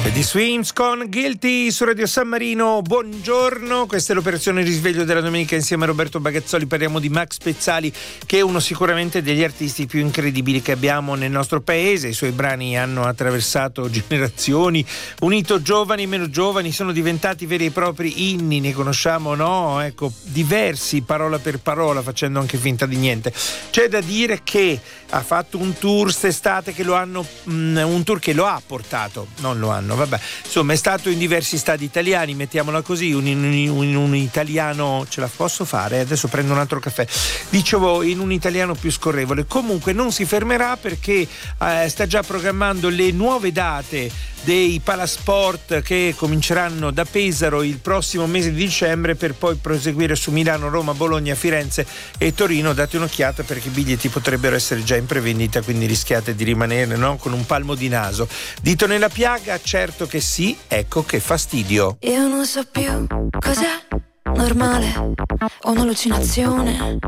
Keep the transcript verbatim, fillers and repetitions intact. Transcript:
Di Swims con Guilty su Radio San Marino. Buongiorno, questa è l'operazione risveglio della domenica insieme a Roberto Bagazzoli. Parliamo di Max Pezzali, che è uno sicuramente degli artisti più incredibili che abbiamo nel nostro paese. I suoi brani hanno attraversato generazioni, unito giovani e meno giovani, sono diventati veri e propri inni, ne conosciamo, no? Ecco, diversi parola per parola, facendo anche finta di niente. C'è da dire che ha fatto un tour quest'estate che lo hanno mh, un tour che lo ha portato, non lo hanno, vabbè, insomma è stato in diversi stadi italiani, mettiamola così, un, un, un, un italiano, ce la posso fare? Adesso prendo un altro caffè. Dicevo, in un italiano più scorrevole. Comunque non si fermerà perché eh, sta già programmando le nuove date dei Palasport che cominceranno da Pesaro il prossimo mese di dicembre per poi proseguire su Milano, Roma, Bologna, Firenze e Torino. Date un'occhiata perché i biglietti potrebbero essere già in prevendita, quindi rischiate di rimanere, no? Con un palmo di naso. Dito nella piaga? Certo che sì, ecco che fastidio. Io non so più cos'è normale o un'allucinazione.